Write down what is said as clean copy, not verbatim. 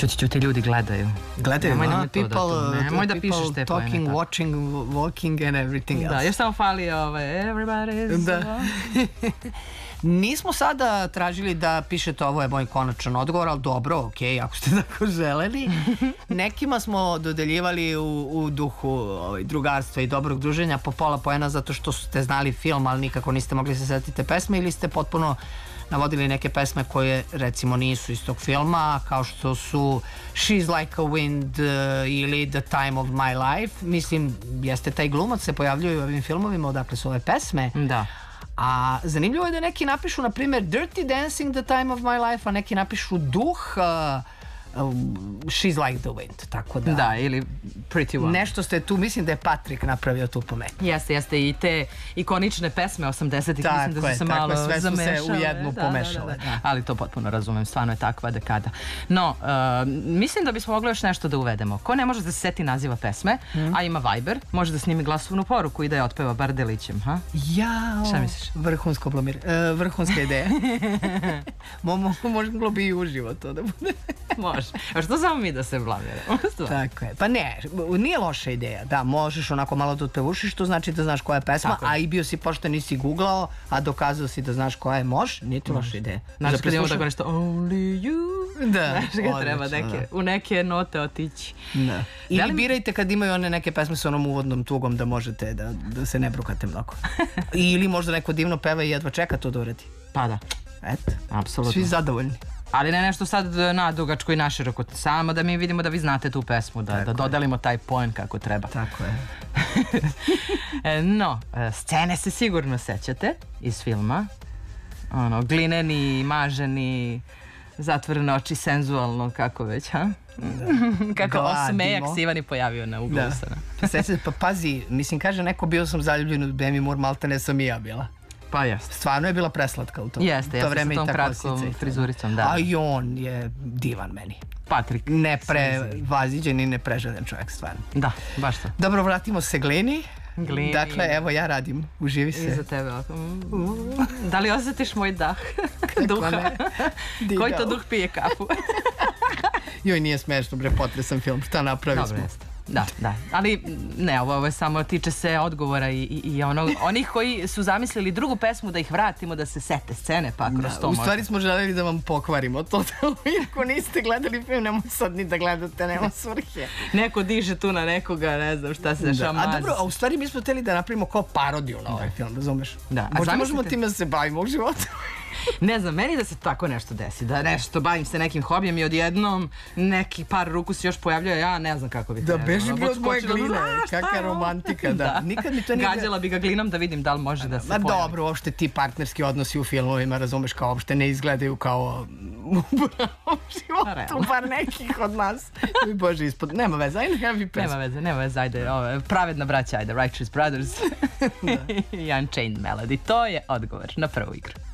Ćuti, ljudi gledaju. Gledaju, nemoj da pišeš te poene. Talking, watching, walking and everything else. Da, još samo fali everybody's... Da. Nismo sada tražili da pišete ovo je moj konačan odgovor, ali dobro, okej, ako ste tako želeli. Nekima smo dodeljivali u duhu drugarstva i dobrog druženja po pola poena zato što ste znali film, ali nikako niste mogli se setiti pesme ili ste potpuno navodili neke pesme koje recimo nisu iz tog filma, kao što su She's Like a Wind ili The Time of My Life. Mislim, jeste taj glumac se pojavljuje u ovim filmovima odakle su ove pesme. Da. A zanimljivo je da neki napišu, na primjer, Dirty Dancing, The Time of My Life, a neki napišu Duh, She's Like the Wind, tako da... Da, ili Pretty Woman. Nešto ste tu, mislim da je Patrick napravio tu pometnju. Jeste, i te ikonične pesme 80-ih, mislim da su se malo zamešale. Sve su se u jednu pomešale. Ali to potpuno razumem, stvarno je takva dekada. No, mislim da bismo mogli još nešto da uvedemo. Ko ne može da se seti naziva pesme, a ima Viber, može da snimi glasovnu poruku i da je otpeva bar delićem, ha? Jao! Šta misliš? Vrhunska ideja. Možemo bi i uživo to da bude. Može. A što samo mi da se blamiramo? Tako je. Pa ne, nije loša ideja. Da, možeš onako malo da otpevušiš, to znači da znaš koja je pesma, a i bio si pošto nisi googlao, a dokazao si da znaš koja je, nije ti loša ideja. Znaš kad imamo tako nešto Only you. Da. Znaš kad treba u neke note otići. Da. Ili birajte kad imaju one neke pesme s onom uvodnom tugom da možete da se ne brukate mnogo. Ili možda neko divno peva i jedva čeka to da uradi. Pa da. Eto. Apsolutno. Svi zadovoljni. Ali ne nešto sad nadugačko i naširoko, samo da mi vidimo da vi znate tu pesmu, da dodelimo taj poen kako treba. Tako je. No, scene se sigurno sećate iz filma. Ono, glineni, maženi, zatvorene oči, senzualno, kako već, ha? Kako osmejak se Ivani pojavio na uglu sana. Pa pazi, mislim, kaže neko bio sam zaljubljen u Demi Moore, maltene sam i ja bila. Pa jeste. Stvarno je bila preslatka u to. Jeste, sa tom kratkom frizuricom, da. A i on je divan meni. Patrick. Ne prevaziđen i ne preželjen čovjek, stvarno. Da, baš to. Dobro, vratimo se Glini. Glini. Dakle, evo ja radim, uživi se. I za tebe ovako. Da li osjetiš moj dah? Duha? Koji to duh pije kafu? Joj, nije smešno, bre, potresan film, šta napravili smo. Da, ali ne, ovo je samo tiče se odgovora i onih koji su zamislili drugu pesmu da ih vratimo da se sete scene pa kroz to. U stvari smo želeli da vam pokvarimo to, iako niste gledali film, nemoj sad ni da gledate, nema svrhe. Neko diže tu na nekoga, ne znam šta se šamazi. A dobro, a u stvari mi smo hteli da napravimo kao parodiju na ovaj film, razumeš? Da. Možda možemo time da se bavimo u životu. Ne znam, meni da se tako nešto desi, da nešto bavim se nekim hobijem i odjednom neki par ruku se još pojavljaju, ja ne znam kako bih da beži bi od moje Gline, kakva romantika, da. Nikad mi to nije... Gađala bi ga Glinom da vidim da li može da se pojavi. Dobro, uopšte ti partnerski odnosi u filmovima, razumeš, kao uopšte ne izgledaju kao u pravom životu, bar nekih od nas. Bože, ispod, nema veze, ajde heavy pesma. Nema veze, ajde, pravedna braća, ajde, Righteous Brothers i Unchained Melody, to je odgovor na prvu igru.